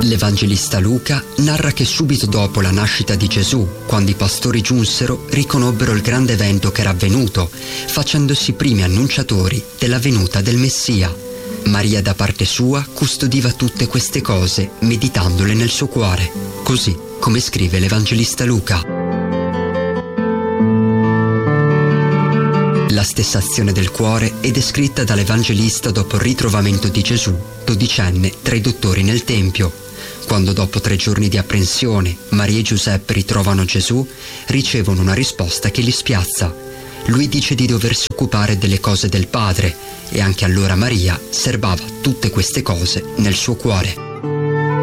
L'Evangelista Luca narra che subito dopo la nascita di Gesù, quando i pastori giunsero, riconobbero il grande evento che era avvenuto, facendosi primi annunciatori della venuta del Messia. Maria da parte sua custodiva tutte queste cose, meditandole nel suo cuore, così come scrive l'Evangelista Luca. La stessa azione del cuore è descritta dall'Evangelista dopo il ritrovamento di Gesù, dodicenne, tra i dottori nel Tempio. Quando dopo 3 giorni di apprensione Maria e Giuseppe ritrovano Gesù, ricevono una risposta che li spiazza. Lui dice di doversi occupare delle cose del Padre e anche allora Maria serbava tutte queste cose nel suo cuore.